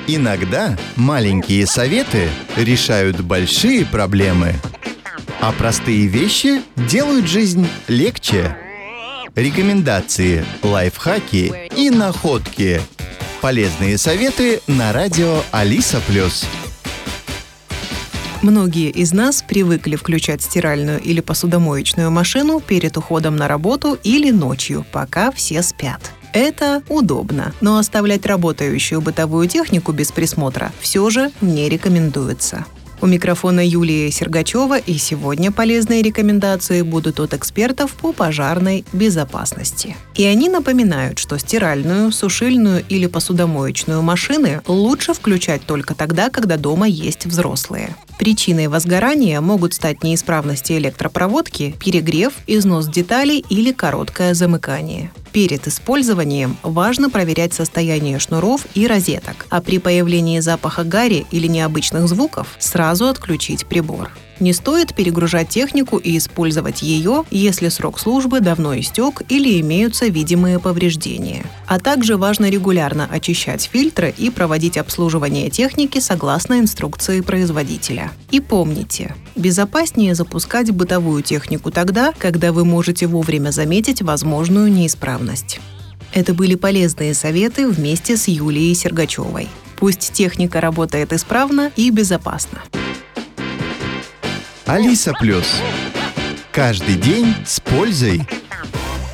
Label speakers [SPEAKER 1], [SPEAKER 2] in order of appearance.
[SPEAKER 1] Иногда маленькие советы решают большие проблемы, а простые вещи делают жизнь легче. Рекомендации, лайфхаки и находки. Полезные советы на радио Алиса+.
[SPEAKER 2] Многие из нас привыкли включать стиральную или посудомоечную машину перед уходом на работу или ночью, пока все спят. Это удобно, но оставлять работающую бытовую технику без присмотра все же не рекомендуется. У микрофона Юлия Сергачева, и сегодня полезные рекомендации будут от экспертов по пожарной безопасности. И они напоминают, что стиральную, сушильную или посудомоечную машины лучше включать только тогда, когда дома есть взрослые. Причиной возгорания могут стать неисправности электропроводки, перегрев, износ деталей или короткое замыкание. Перед использованием важно проверять состояние шнуров и розеток, а при появлении запаха гари или необычных звуков сразу отключить прибор. Не стоит перегружать технику и использовать ее, если срок службы давно истек или имеются видимые повреждения. А также важно регулярно очищать фильтры и проводить обслуживание техники согласно инструкции производителя. И помните, безопаснее запускать бытовую технику тогда, когда вы можете вовремя заметить возможную неисправность. Это были полезные советы вместе с Юлией Сергачевой. Пусть техника работает исправно и безопасно.
[SPEAKER 1] Алиса+. Каждый день с пользой.